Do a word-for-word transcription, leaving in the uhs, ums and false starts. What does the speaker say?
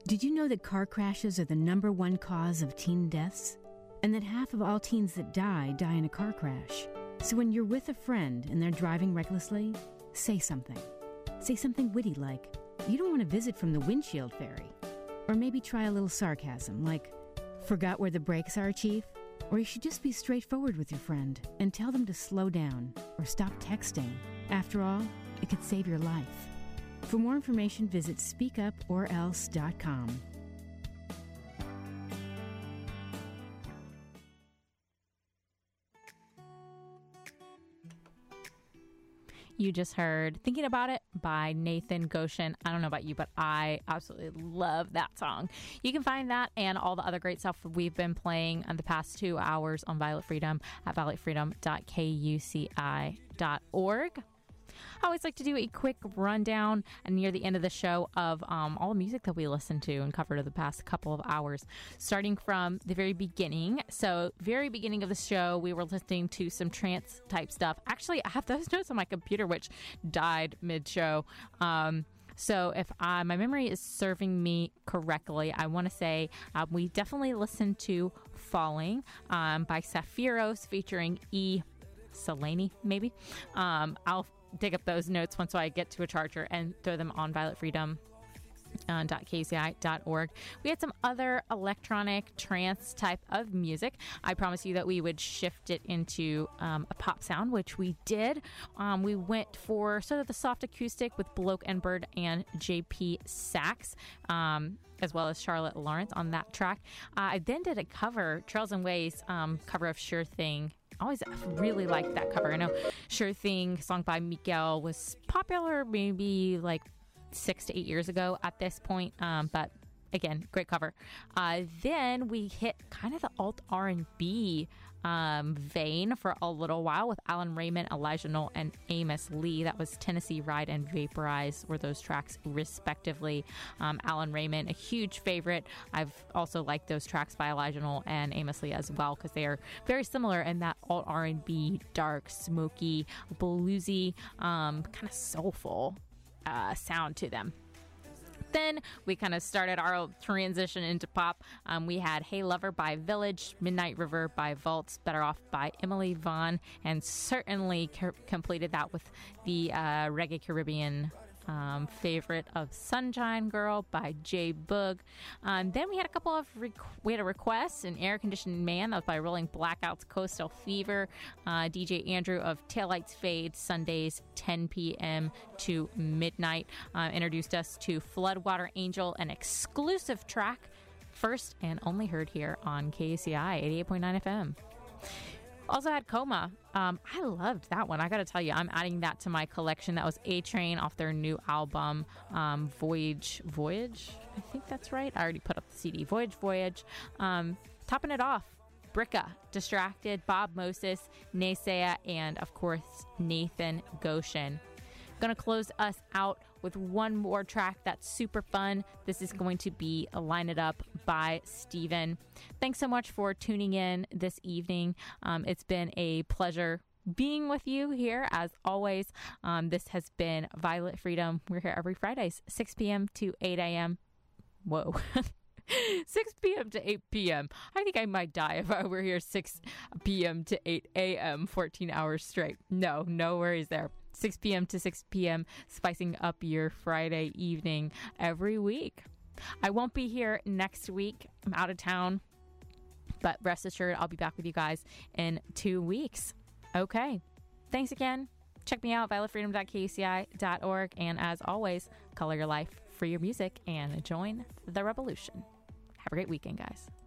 Did you know that car crashes are the number one cause of teen deaths? And that half of all teens that die die in a car crash. So when you're with a friend and they're driving recklessly, say something. Say something witty like, "You don't want to visit from the windshield fairy." Or maybe try a little sarcasm like, "Forgot where the brakes are, Chief?" Or you should just be straightforward with your friend and tell them to slow down or stop texting. After all, it could save your life. For more information, visit speak up or else dot com. You just heard Thinking About It by Nathan Goshen. I don't know about you, but I absolutely love that song. You can find that and all the other great stuff we've been playing in the past two hours on Violet Freedom at violet freedom dot k u c i dot org. I always like to do a quick rundown and near the end of the show of um, all the music that we listened to and covered over the past couple of hours, starting from the very beginning. So, very beginning of the show, we were listening to some trance type stuff. Actually, I have those notes on my computer, which died mid-show. Um, So if I, my memory is serving me correctly, I want to say um, we definitely listened to Falling um, by Saphiros featuring E. Selene, maybe. Um, I'll dig up those notes once I get to a charger and throw them on violet freedom dot k u c i dot org. We had some other electronic trance type of music. I promised you that we would shift it into um, a pop sound, which we did. Um, we went for sort of the soft acoustic with Bloke and Bird and J P Sax, um, as well as Charlotte Lawrence on that track. Uh, I then did a cover, Trails and Ways um, cover of Sure Thing. I always really liked that cover. I know Sure Thing, song by Miguel, was popular maybe like six to eight years ago at this point, um, but again, great cover. Uh, then we hit kind of the alt R and B um, vein for a little while with Alan Raymond, Elijah Knoll, and Amos Lee. That was Tennessee Ride and Vaporize were those tracks respectively. Um, Alan Raymond, a huge favorite. I've also liked those tracks by Elijah Knoll and Amos Lee as well because they are very similar in that alt R and B, dark, smoky, bluesy, um, kind of soulful uh, sound to them. Then we kind of started our transition into pop. Um, we had Hey Lover by Village, Midnight River by Vaults, Better Off by Emily Vaughn, and certainly co- completed that with the uh, Reggae Caribbean um, favorite of Sunshine Girl by J Boog. Um, then we had a couple of rec- we had a request, an Air Conditioned Man, that was by Rolling Blackouts, Coastal Fever. Uh, D J Andrew of Taillights Fade, Sundays ten p.m. to midnight, uh, introduced us to Floodwater Angel, an exclusive track, first and only heard here on K U C I eighty-eight point nine F M. Also had Coma. Um, I loved that one. I got to tell you, I'm adding that to my collection. That was A-Train off their new album, um, Voyage. Voyage? I think that's right. I already put up the C D. Voyage, Voyage. Um, topping it off, Bricka, Distracted, Bob Moses, Naysaya, and of course, Nathan Goshen. Going to close us out with one more track that's super fun. This is going to be Line It Up by Steven. Thanks so much for tuning in this evening. Um, it's been a pleasure being with you here as always. Um, this has been Violet Freedom. We're here every Fridays, six p.m. to eight a.m. Whoa. six p.m. to eight p.m. I think I might die if I were here six p.m. to eight a.m. fourteen hours straight. No, no worries there. six p.m. to six p.m. spicing up your Friday evening every week. I won't be here next week. I'm out of town, but rest assured I'll be back with you guys in two weeks. Okay. Thanks again. Check me out, violet freedom dot k u c i dot org. And as always, color your life, free your music, and join the revolution. Have a great weekend, guys.